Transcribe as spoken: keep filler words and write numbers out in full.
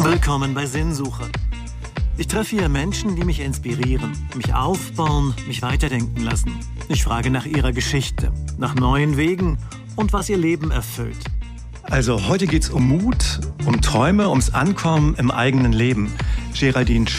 Willkommen bei Sinnsuche. Ich treffe hier Menschen, die mich inspirieren, mich aufbauen, mich weiterdenken lassen. Ich frage nach ihrer Geschichte, nach neuen Wegen und was ihr Leben erfüllt. Also heute geht's um Mut, um Träume, ums Ankommen im eigenen Leben. Geraldine